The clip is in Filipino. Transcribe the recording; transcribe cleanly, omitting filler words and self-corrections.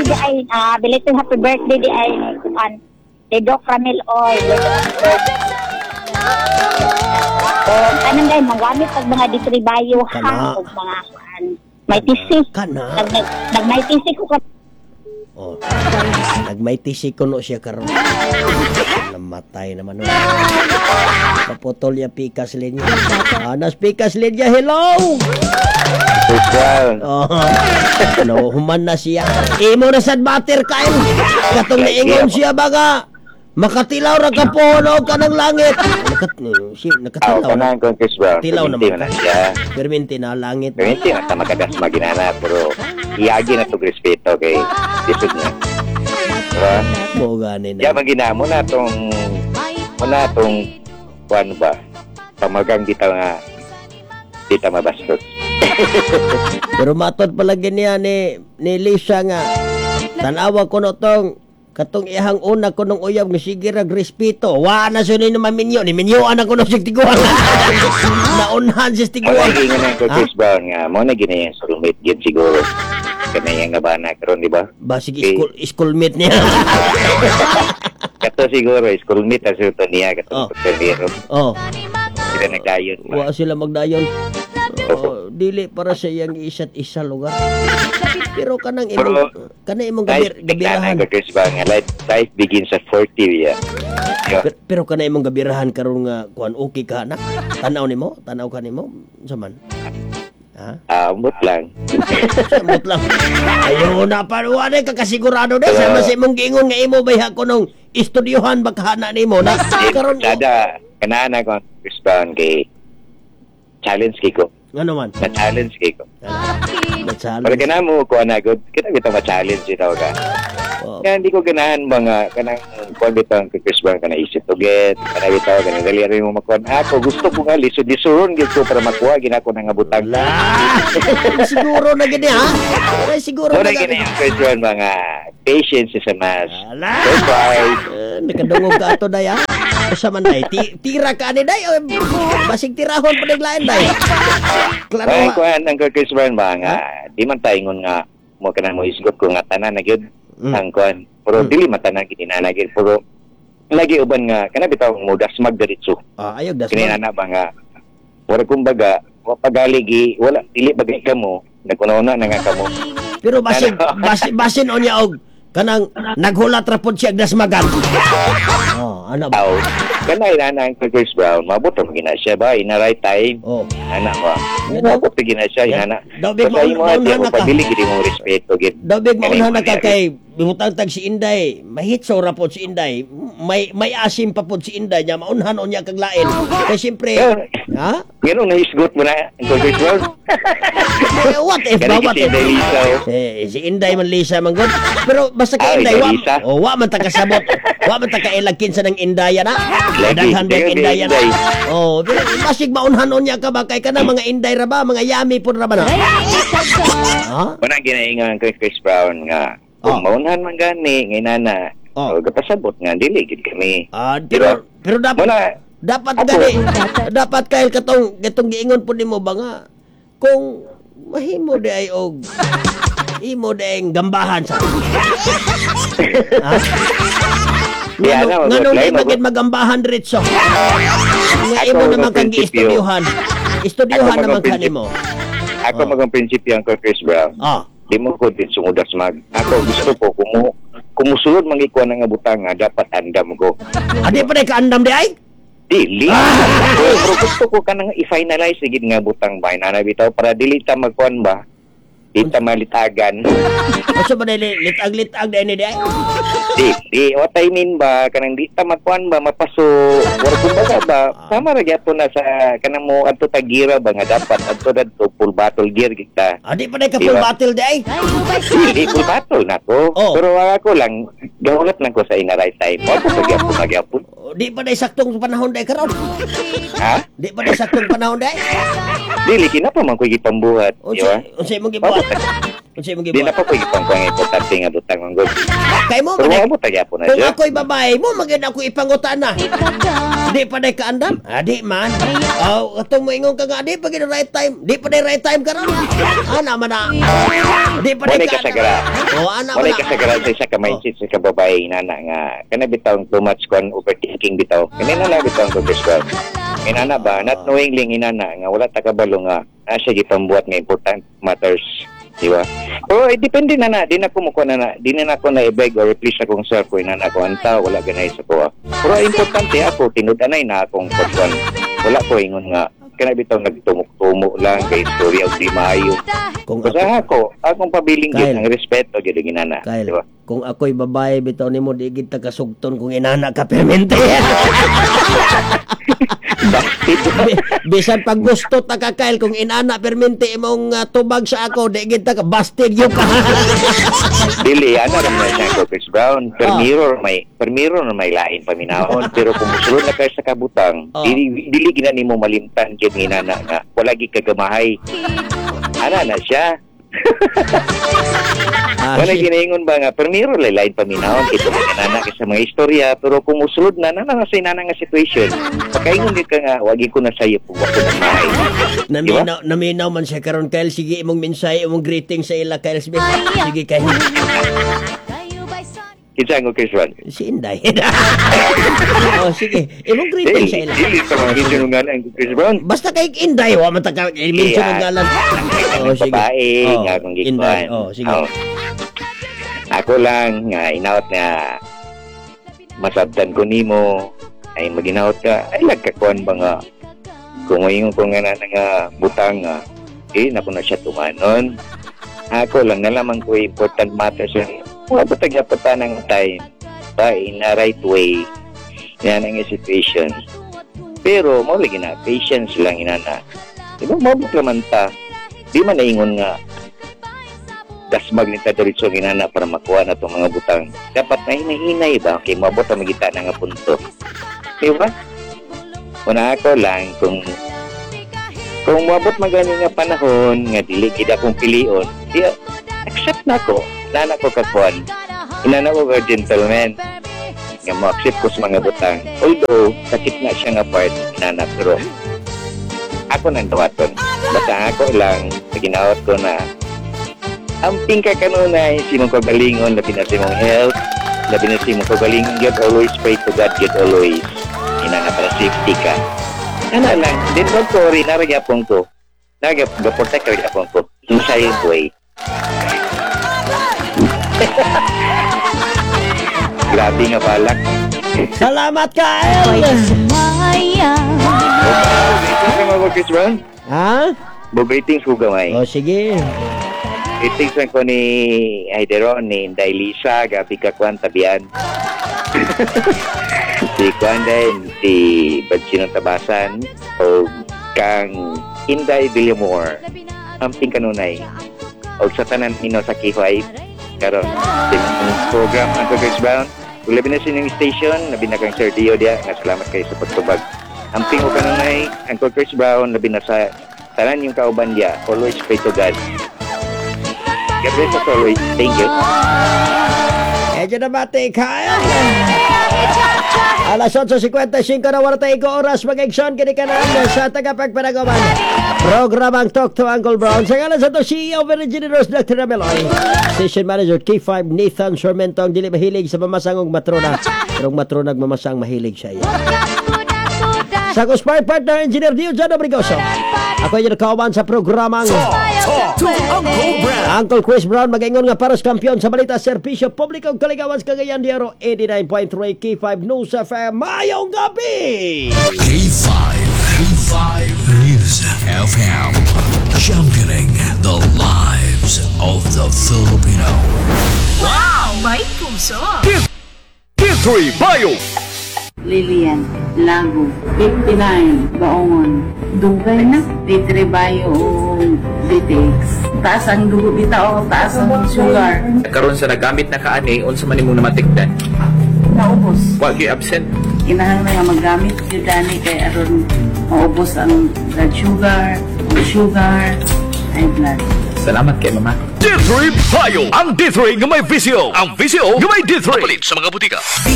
di ay belated happy birthday di ay kay Doc Ramil Oy. Kanang dahil magamit pag mga distribayo ha o mga may tisik. Nag-may tisik ko ka. Nag-may tisik ko no siya karon. Namatay naman. Naputol ya pikas linya. Anas pikas linya, hello! No, human na siya. Imo na sad bater kain. Katong niingon siya baga. Makatilaw ra ka puno ka ng langit. Nakatilaw na. Tilaw naman ka. Perminti na langit. Perminti na sa makagas maginana. Pero iyagi na ito respeto kay isod niya. Diba? Mo gani na. Kaya magina mo na itong kuan ba? Pamagang dita mabastos. Pero matod palagi niya ni Lisa nga. Tanawa ko no tong katong ihang una ko nung uyab nga sige ra respeto. Wa na sunay no maminyo ni minyoan ako no sig tiguan. Naunhan si tiguan. Wala gyud nga ko Chris Brown nga mo na gini yung soulmate gyud siguro. Kanay nga ba na karon di ba? Ba sige schoolmate niya. Kato siguro schoolmate sa to niya katong pagkandiro. Sila nagdayon. Wa sila magdayon. Dili para sa iyang isa't isa lugar. Pero kanang imong gabirahan. Life begins at 40 ya. Pero kanang imong gabirahan karon nga kuan okay ka na. Tanaw ka nimo saman. Mut lang. Mut lang. Ayaw na paruwa na kakasigurado na sama sa imong giingon nga imo bay hakonong estudyohan baghana nimo na karon kada kanana ko Chris Brown kay challenge kiko. Ano man? Na-challenge kiko. Na-challenge. Pero kana mo ko na good. Kita ma-challenge ito ka. Kaya hindi ko ganahan mga kanang kuan bitang Chris Brown kana isip to get. Kana bitaw kana dali rin mo makuan. Ako gusto ko nga lisod-lisodon gyud ko para makuha ginako nang abutang. Siguro na gini ha. Siguro na gini. Chris Brown mga patience is a must. Surprise. Nakadungog ka ato day ha. Sa man day tira ka ni day basig tirahon pa naglain day. Klaro kuan ang Chris Brown mga di man taingon nga mo kana mo isgot ko nga tanan na gyud ang kuan. Pero dili matanan gininana gyud pero lagi uban nga kana bitaw mo dasmag diretso. Ayog dasmag. Gininana ba nga wala kumbaga wa pagaligi wala dili bagay kamo nagkunauna na nga kamo. Pero basin onya og kanang naghulat ra pod siya dasmagan. Ano ba? Kanay na ang Chris Brown, mabuto gina siya ba in the right time. Anak ko. Mabuto gina siya ina. Dawbig maunhan na ka. Pabili gid mo respeto gid. Dawbig maunhan na ka kay bimutang tag si Inday. Mahitso ra pod si Inday. May asim pa pod si Inday nya maunhan onya kag lain. Kay siyempre, ha? Ngano na isgot mo na ang Chris Brown? What if si Inday man Lisa man gud. Pero basta kay Inday wa man ta kasabot. Wa man ta kailagkin sa ng Indaya na. Daghan bang Indaya na. Basig maunhanon niya ka ba kay kana mga Inday ra ba, mga yami pud ra ba na. Kuna ginaingon kay Chris Brown nga kung maunhan man gani ngay nana. Gapasabot nga dili gid kami. Pero dapat gani. Dapat kay katong giingon pud nimo ba nga kung mahimo di ay og imo deng gambahan sa. Ngano di magid magambahan diretso. Nga imo naman kang giistudyohan. Istudyohan naman kanimo. Ako magang prinsipyo ang Chris Brown. Di mo ko din sumudas mag. Ako gusto ko kumusulod mangikuan nga butang nga dapat andam ko. Adi pa ka andam di ay? Dili. Pero gusto ko kanang i-finalize gid nga butang ba na bitaw para dili ta magkuan ba. Di ta malitagan. Asa ba dili litag-litag di ni di ay? Di what I mean ba kanang di ta magkuan ba mapaso or kumbaga ba sama ra gyapon na sa kanang mo adto tagira ba nga dapat adto dadto full battle gear kita. Adi pa ka full battle di ay? Di full battle na ko. Pero ako lang gawlat lang ko sa ina right time. Ako magyapon. Di pa saktong panahon di karon. Ha? Di pa saktong panahon di? Dili kina pa man ko gipambuhat. Unsay mo gibuhat? Unsa imong Di na gibuhat? pa ko ipangkuang importante nga butang ang good. Kay mo Pero man. mo tagya po na Kung siya. ako'y babae mo, magin ako ipangutan na. Di pa day kaandam? Di man. Atong moingon ka nga, di pa gina right time. Di pa day right time ka ron. Ana man na. Di pa day Walay kaandam. kasagara. Ana man Walay na. kasagara sa isa ka mindset sa kababae inana nga kana bitaw too much kon overthinking bitaw. Kanina na bitaw ko Christopher. Inana ba not knowingly inana nga wala ta kabalo nga asa gipambuhat nga important matters. Di ba? Pero depende na di na ko mukuha na di na ako na i-beg or replace akong self ko inana ko anta wala ganay sa ko. Pero importante ako tinud-anay na akong konswan. Wala ko ingon nga kana bitaw nagtumok-tumok lang kay istorya og di maayo. Kung Basta akong pabiling Kyle. gyud ang respeto gyud ang inana. Kyle, Di ba? kung ako'y babae, bitaw nimo di gid ta kasugton kung inana ka permente. Bisan pag gusto ta ka Kyle kung inana permente imong tubag sa ako, di gid ta ka busted yung ka. Dili, ano naman siya ko, Chris Brown. Per mirror na may lain paminahon. Pero kung musulod na kayo sa kabutang, dili ginani mo malimtan kaya nginana nga. Wala gi kagamahay. Ana na siya. Wala ginaingon ba nga, per mirror lain paminahon. Ito mga nana sa mga istorya. Pero kung musulod na sa inana nga situation, pagkaingon di ka nga, wagi ko na sa'yo kung wako na mahay. Naminaw man siya karon Kyle, sige imong mensahe, imong greeting sa ila Kyle Smith. Sige Kyle. Kitsa ko, Chris Brown. Si Inday. Sige. Imong greeting sa ila. Dili sa mga hinununganan ko, Chris Brown. Basta kay Inday, wa man ta ka i-mention ang galan. Sige. Babae, nga akong Inday. gikuan. Sige. Ako lang, nga inaot na masabtan ko nimo, ay maginaot ka, ay nagkakuan ba nga, kung ngayon ko nga nga butang nga, naku na siya tumanon. Ako lang, nalaman ko important matters yun. Mga patagapatan ng time, ba, in a right way, yan ang situation. Pero, maulig na, patience lang inana. Diba, mabuk naman ta, di man naingon nga, dasmag ni Tadorizo ginana para makuha na itong mga butang. Dapat na hinahinay ba? Okay, mabot ang magita na nga punto. Diba? Una ako lang, kung mabot magani nga panahon, nga dili gid akong pilion, di, accept na ko. Nana ko kakuan. Inana ko ka gentleman. Nga mo-accept ko sa mga butang. Although, sakit na siya nga part, inana, pero ako nang tawaton. Basta ako lang, naginawat ko na amping ka kanunay, si mong kagalingon, labi na si mong health, labi na si mong kagalingon, God always pray to God, God always. Inana para safety ka. Ano lang, din don't worry, naragyapon ko. Naragyapon ko. In silent way. Grabe nga balak. Salamat Kyle. Chris Brown? Ha? Greetings ko gamay. Sige. Greetings lang ko ni Heideron, ni Inday Lisa, gabi ka kwan tabian. Si Kwan din, si Badsinong Tabasan, o kang Inday Villamore, amping kanunay. O sa tanan ino sa Kihoy, karon sa program ang Chris Brown. Kung labi na sinyong station, labi na kang Sir Dio dia, nga salamat kayo sa pagtubag. Amping ko kanunay, ang Chris Brown, labi na sa tanan yung kauban dia, always pray to God. God bless us always. Thank you. Medyo na bate, Kyle. Alas 8:55 na waratay ko oras mag-action kini kanan sa tagapagpanagoman. Programang Talk to Uncle Brown. Sa ngalan sa to CEO Very Generous Dr. Meloy. Station Manager K5 Nathan Sormento ang dili mahilig sa mamasangong matrona. Pero matronag mamasang mahilig siya. Sa Kuspire Partner Engineer Dio John Obrigoso. Ako yung nakauban sa programang Talk to Uncle Brown. Uncle Chris Brown mag-ingon nga paros kampiyon sa balita serbisyo publiko kaligawan sa Cagayan de Oro 89.3 K5 News FM. Mayong gabi! K5 News FM. Championing the lives of the Filipino. Wow! May puso! K3 Bio. Lilian, Lago, 59, Baongon. Dugay na, Ditrebayo o Ditex. Taas ang dugo bitaw, taas ang sugar. Karon sa nagamit na kaani, unsa man imong namatikdan? Naubos. Wa gyud absent. Kinahanglan nga magamit yun dani kay aron maubos ang blood sugar, ang sugar, high blood. Salamat kay mama. D3 Bio. Ang D3 nga may visyo. Ang visyo nga may D3. Kapalit sa mga butika.